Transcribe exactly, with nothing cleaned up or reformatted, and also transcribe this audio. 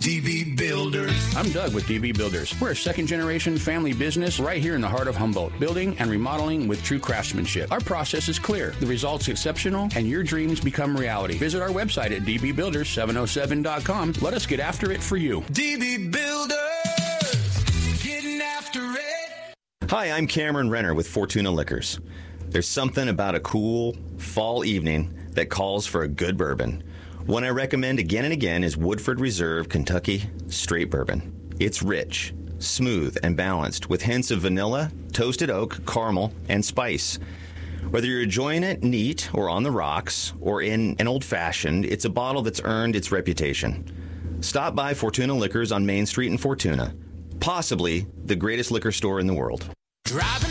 D B Builders. I'm Doug with D B Builders. We're a second-generation family business right here in the heart of Humboldt, building and remodeling with true craftsmanship. Our process is clear, the results exceptional, and your dreams become reality. Visit our website at d b builders seven oh seven dot com. Let us get after it for you. D B Builders, getting after it. Hi, I'm Cameron Renner with Fortuna Liquors. There's something about a cool fall evening that calls for a good bourbon. One I recommend again and again is Woodford Reserve Kentucky Straight Bourbon. It's rich, smooth, and balanced with hints of vanilla, toasted oak, caramel, and spice. Whether you're enjoying it neat or on the rocks or in an old-fashioned, it's a bottle that's earned its reputation. Stop by Fortuna Liquors on Main Street in Fortuna, possibly the greatest liquor store in the world. Driving